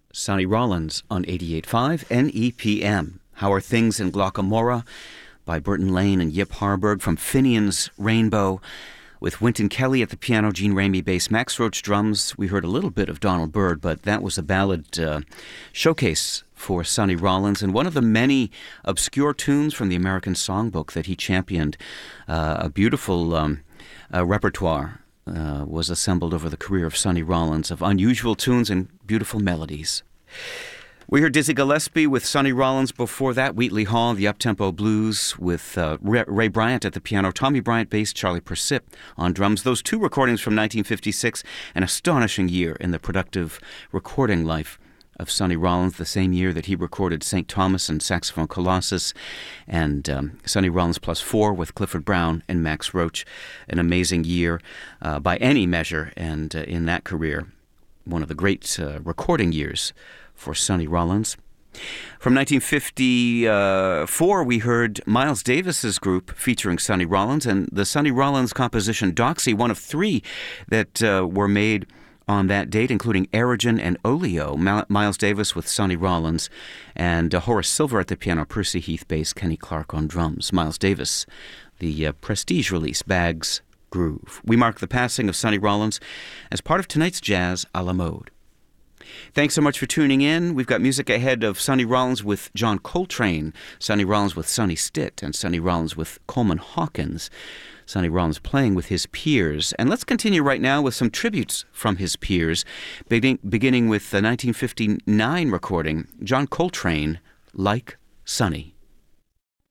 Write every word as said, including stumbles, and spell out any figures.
Sonny Rollins on eighty-eight point five N E P M. How Are Things in Glockamora by Burton Lane and Yip Harburg from Finian's Rainbow. With Wynton Kelly at the piano, Gene Ramey bass, Max Roach drums. We heard a little bit of Donald Byrd, but that was a ballad uh, showcase for Sonny Rollins and one of the many obscure tunes from the American Songbook that he championed. Uh, a beautiful um, uh, repertoire uh, was assembled over the career of Sonny Rollins of unusual tunes and beautiful melodies. We heard Dizzy Gillespie with Sonny Rollins. Before that, Wheatley Hall, the Uptempo Blues with uh, Ray Bryant at the piano, Tommy Bryant bass, Charlie Persip on drums. Those two recordings from nineteen fifty-six, an astonishing year in the productive recording life of Sonny Rollins, the same year that he recorded Saint Thomas and Saxophone Colossus, and um, Sonny Rollins Plus Four with Clifford Brown and Max Roach. An amazing year uh, by any measure, and uh, in that career, one of the great uh, recording years for Sonny Rollins. From nineteen fifty-four, we heard Miles Davis's group featuring Sonny Rollins, and the Sonny Rollins composition Doxy, one of three that uh, were made on that date, including Erigen and Oleo. Ma- Miles Davis with Sonny Rollins, and uh, Horace Silver at the piano, Percy Heath bass, Kenny Clark on drums. Miles Davis, the uh, Prestige release, Bags Groove. We mark the passing of Sonny Rollins as part of tonight's Jazz a la Mode. Thanks so much for tuning in. We've got music ahead of Sonny Rollins with John Coltrane, Sonny Rollins with Sonny Stitt, and Sonny Rollins with Coleman Hawkins. Sonny Rollins playing with his peers. And let's continue right now with some tributes from his peers, beginning, beginning with the nineteen fifty-nine recording, John Coltrane, Like Sonny.